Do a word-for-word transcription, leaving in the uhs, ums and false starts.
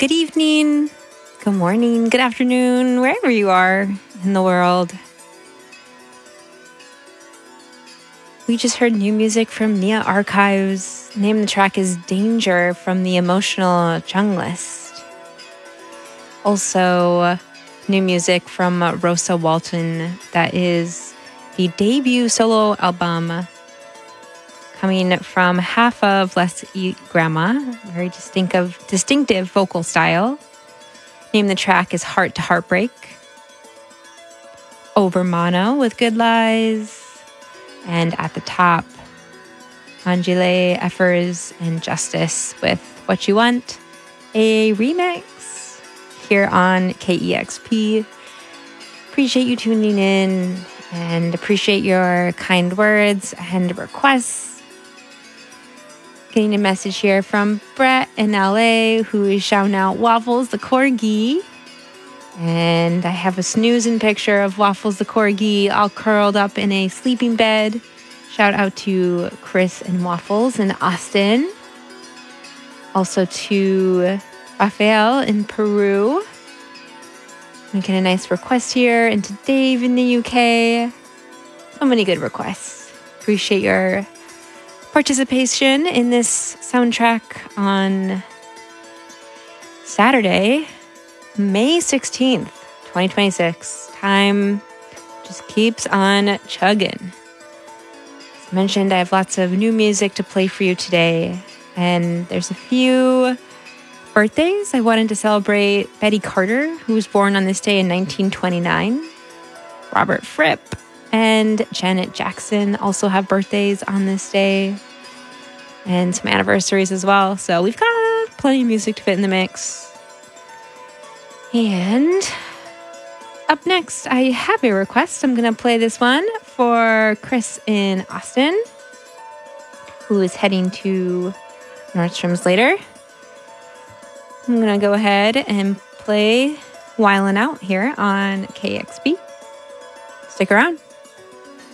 Good evening, good morning, good afternoon, wherever you are in the world. We just heard new music from Nia Archives. The name of the track is Danger from the Emotional Junglist. Also, new music from Rosa Walton. That is the debut solo album coming from half of Let's Eat Grandma. Very distinctive, distinctive vocal style. Name of the track is Heart to Heartbreak. Over Mono with Good Lies. And at the top, Angele Effers and Justice with What You Want, a remix here on K E X P. Appreciate you tuning in and appreciate your kind words and requests. Getting a message here from Brett in L A who is shouting out Waffles the Corgi. And I have a snoozing picture of Waffles the Corgi all curled up in a sleeping bed. Shout out to Chris and Waffles in Austin. Also to Rafael in Peru. We get a nice request here. And to Dave in the U K. So many good requests. Appreciate your participation in this soundtrack on Saturday, May sixteenth, twenty twenty-six. Time just keeps on chugging. As mentioned, I have lots of new music to play for you today. And there's a few birthdays I wanted to celebrate. Betty Carter, who was born on this day in nineteen twenty-nine. Robert Fripp and Janet Jackson also have birthdays on this day. And some anniversaries as well. So we've got plenty of music to fit in the mix. And up next, I have a request. I'm going to play this one for Chris in Austin, who is heading to Nordstrom's later. I'm going to go ahead and play Wildin' Out here on K X P. Stick around.